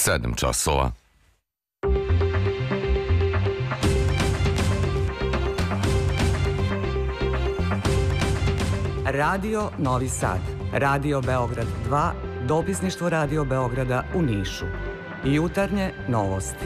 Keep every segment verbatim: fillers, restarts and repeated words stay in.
sedam časova. Radio Novi Sad, Radio Beograd dva, dopisništvo Radio Beograda u Nišu. Jutarnje novosti.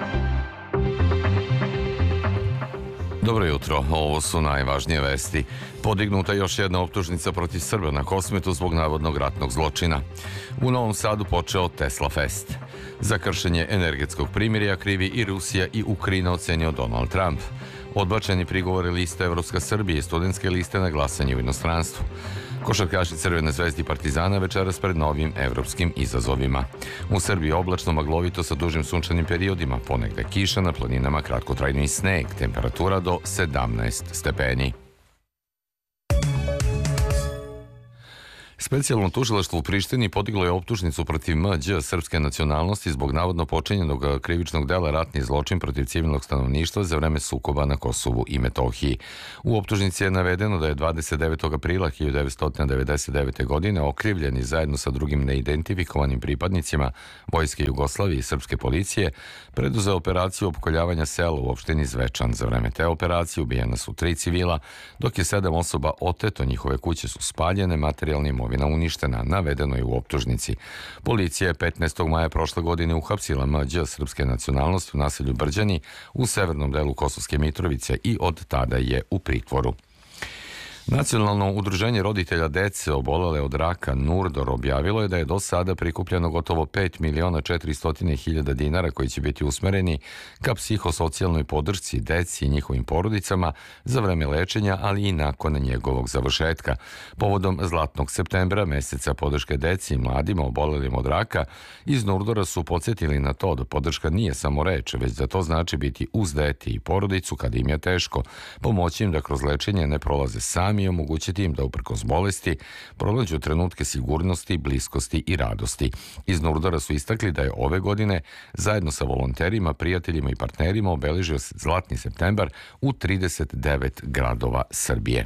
Dobro jutro, ovo su najvažnije vesti. Podignuta još jedna optužnica protiv Srba na Kosmetu zbog navodnog ratnog zločina. U Novom Sadu počeo Tesla Fest. Za kršenje energetskog primirja krivi i Rusija i Ukrajina, ocenio Donald Trump. Odbačeni prigovori liste Evropska Srbije i studentske liste na glasanje u inostranstvu. Košarkaši Crvene zvezde i Partizana večeras pred novim evropskim izazovima. U Srbiji oblačno, maglovito sa dužim sunčanim periodima, ponegde kiša, na planinama kratkotrajni sneg, temperatura do sedamnaest stepeni. Specijalno tužilaštvo u Prištini podiglo je optužnicu protiv M Đ srpske nacionalnosti zbog navodno počinjenog krivičnog dela ratni zločin protiv civilnog stanovništva za vreme sukoba na Kosovu i Metohiji. U optužnici je navedeno da je dvadeset devetog aprila hiljadu devetsto devedeset devete. godine okrivljeni zajedno sa drugim neidentifikovanim pripadnicima Vojske Jugoslavije i srpske policije preduzeo operaciju opkoljavanja sela u opštini Zvečan. Za vreme te operacije ubijena su tri civila, dok je sedam osoba oteto, njihove kuće su spaljene, materijalni imovina uništena, navedeno je u optužnici. Policija je petnaestog maja prošle godine uhapsila M Đ srpske nacionalnosti u naselju Brđani u severnom delu Kosovske Mitrovice i od tada je u pritvoru. Nacionalno udruženje roditelja dece obolele od raka Nurdor objavilo je da je do sada prikupljeno gotovo pet miliona četiristo hiljada dinara koji će biti usmereni ka psihosocijalnoj podršci deci i njihovim porodicama za vreme lečenja, ali i nakon njegovog završetka. Povodom Zlatnog septembra, meseca podrške deci i mladima obolelim od raka, iz Nurdora su podsjetili na to da podrška nije samo reč, već da to znači biti uz dete i porodicu kad im je teško, pomoći im da kroz lečenje ne prolaze sami i omogućiti im da uprkos bolesti pronađu trenutke sigurnosti, bliskosti i radosti. Iz Nurdora su istakli da je ove godine zajedno sa volonterima, prijateljima i partnerima obeležio Zlatni septembar u trideset devet gradova Srbije.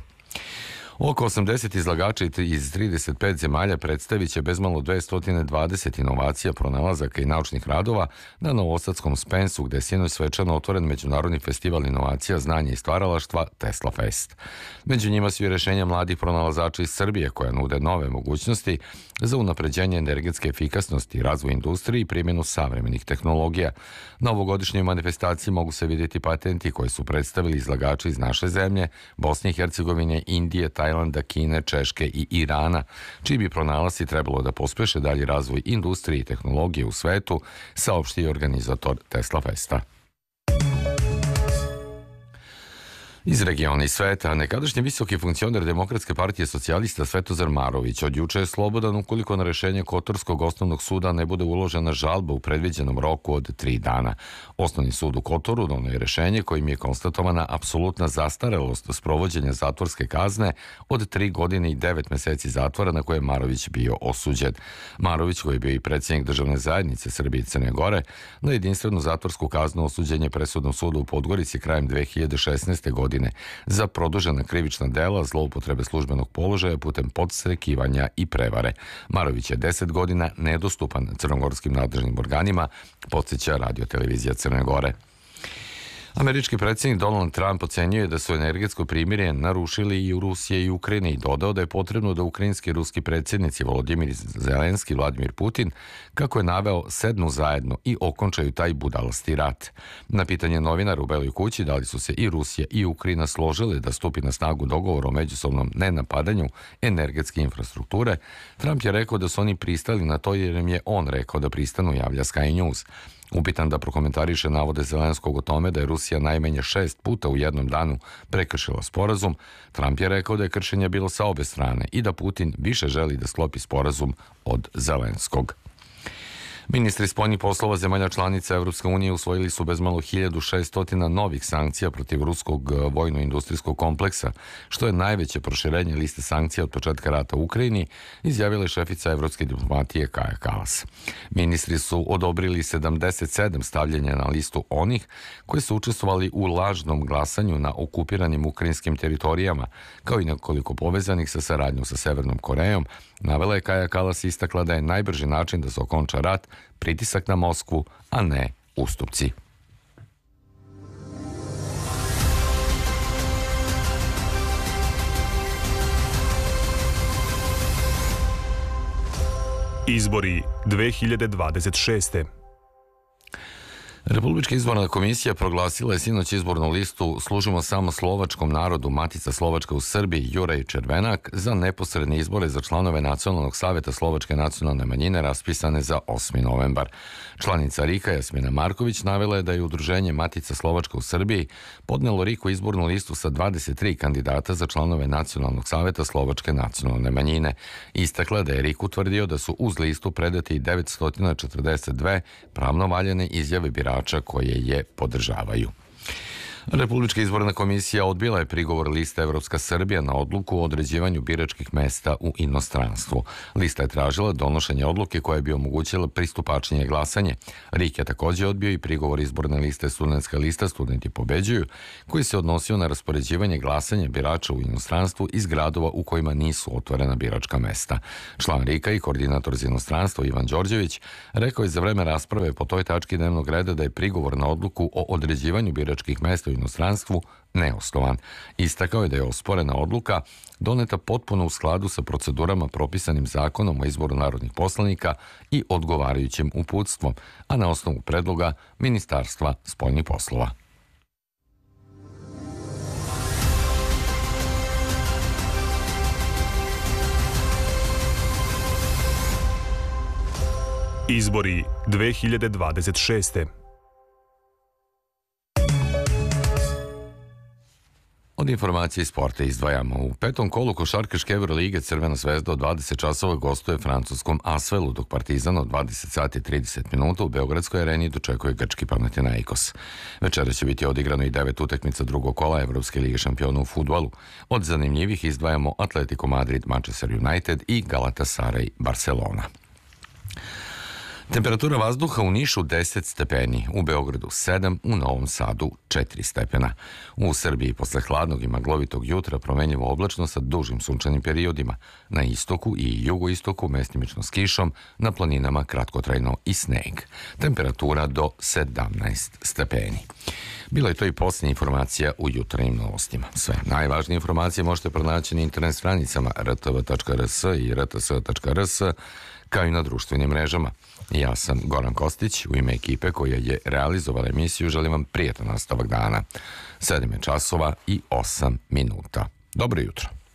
Oko osamdeset izlagača iz trideset pet zemalja predstavit će bezmalo dvesta dvadeset inovacija, pronalazaka i naučnih radova na novosadskom Spensu, gde je sinoć svečano otvoren Međunarodni festival inovacija, znanja i stvaralaštva Tesla Fest. Među njima su i rešenja mladih pronalazača iz Srbije koja nude nove mogućnosti za unapređenje energetske efikasnosti, razvoj industrije i primjenu savremenih tehnologija. Na ovogodišnjoj manifestaciji mogu se vidjeti patenti koje su predstavili izlagači iz naše zemlje, Bosne i Hercegovine, Indije, Tajlanda, Kine, Češke i Irana, čiji bi pronalasci trebalo da pospeše dalji razvoj industrije i tehnologije u svetu, saopštio organizator Tesla Festa. Iz regiona i sveta, nekadašnji visoki funkcioner Demokratske partije socijalista Svetozar Marović od juče je slobodan ukoliko na rešenje Kotorskog osnovnog suda ne bude uložena žalba u predviđenom roku od tri dana. Osnovni sud u Kotoru doneo je rešenje kojim je konstatovana apsolutna zastarelost sprovođenja zatvorske kazne od tri godine i devet meseci zatvora na koje je Marović bio osuđen. Marović, koji je bio i predsjednik državne zajednice Srbije i Crne Gore, na jedinstvenu zatvorsku kaznu osuđen je presudnom sudu u Podgorici krajem dve hiljade šesnaeste. godine za produžena krivična dela zloupotrebe službenog položaja putem podstrekivanja i prevare. Marović je deset godina nedostupan crnogorskim nadležnim organima, podsjeća Radio-televizija Crne Gore. Američki predsjednik Donald Trump ocenjuje da su energetsko primirje narušili i u Rusiji i Ukrajini i dodao da je potrebno da ukrajinski i ruski predsjednici Volodimir Zelenski i Vladimir Putin, kako je naveo, sednu zajedno i okončaju taj budalasti rat. Na pitanje novinara u Beloj kući da li su se i Rusija i Ukrajina složili da stupi na snagu dogovor o međusobnom nenapadanju energetske infrastrukture, Trump je rekao da su oni pristali na to jer im je on rekao da pristanu, javlja Sky News. Upitan da prokomentariše navode Zelenskog o tome da je Rusija najmanje šest puta u jednom danu prekršila sporazum, Trump je rekao da je kršenje bilo sa obe strane i da Putin više želi da sklopi sporazum od Zelenskog. Ministri spoljnih poslova zemalja članica Evropske unije usvojili su bezmalo hiljadu šesto novih sankcija protiv ruskog vojno-industrijskog kompleksa, što je najveće proširenje liste sankcija od početka rata u Ukrajini, izjavila je šefica evropske diplomatije Kaja Kalas. Ministri su odobrili sedamdeset sedam stavljanja na listu onih koji su učestvovali u lažnom glasanju na okupiranim ukrajinskim teritorijama, kao i nekoliko povezanih sa saradnjom sa Severnom Korejom, Navela je Kaja Kalas istakla da je najbrži način da se okonča rat pritisak na Moskvu, a ne ustupci. Izbori dve hiljade dvadeset šeste. Republička izborna komisija proglasila je sinoć izbornu listu Služimo samo slovačkom narodu Matica Slovačka u Srbiji Juraj Červenak za neposredne izbore za članove Nacionalnog saveta Slovačke nacionalne manjine raspisane za osmi novembar. Članica RIK-a Jasmina Marković navela je da je udruženje Matica Slovačka u Srbiji podnelo RIK-u izbornu listu sa dvadeset tri kandidata za članove Nacionalnog saveta Slovačke nacionalne manjine. Istakla da je RIK utvrdio da su uz listu predati i devetsto četrdeset dve pravno valjane izjave birača koje je podržavaju. Republička izborna komisija odbila je prigovor liste Evropska Srbija na odluku o određivanju biračkih mesta u inostranstvu. Lista je tražila donošenje odluke koja bi omogućila pristupačnije glasanje. RIK je također odbio i prigovor izborne liste Studentska lista Studenti pobeđuju, koji se odnosio na raspoređivanje glasanja birača u inostranstvu iz gradova u kojima nisu otvorena biračka mesta. Član RIK-a i koordinator za inostranstvo Ivan Đorđević rekao je za vreme rasprave po toj tački dnevnog reda da je prigovor na odluku o određivanju biračkih mesta u inostranstvu neosnovan. Istakao je da je osporena odluka doneta potpuno u skladu sa procedurama propisanim zakonom o izboru narodnih poslanika i odgovarajućim uputstvom, a na osnovu predloga Ministarstva spoljnih poslova. Izbori dve hiljade dvadeset šeste. Od informacije iz sporta izdvajamo. U petom kolu košarkaške Evrolige Crvena zvezda od dvadeset časova gostuje francuskom Asvelu, dok Partizan od dvadeset sati i trideset minuta u Beogradskoj areni dočekuje grčki Panathinaikos. Večera će biti odigrano i devet utakmica drugog kola Evropske lige šampiona u fudbalu. Od zanimljivih izdvajamo Atletico Madrid, Manchester United i Galatasaray Barcelona. Temperatura vazduha u Nišu deset stepeni, u Beogradu sedam, u Novom Sadu četiri stepena. U Srbiji posle hladnog i maglovitog jutra promenljivo oblačno sa dužim sunčanim periodima. Na istoku i jugoistoku mestimično s kišom, na planinama kratkotrajno i sneg. Temperatura do sedamnaest stepeni. Bila je to i posljednja informacija u jutarnjim novostima. Sve najvažnije informacije možete pronaći na internet stranicama r t v tačka r s i r t s tačka r s, kao i na društvenim mrežama. Ja sam Goran Kostić, u ime ekipe koja je realizovala emisiju želim vam prijatan nastavak dana. sedam je časova i osam minuta. Dobro jutro.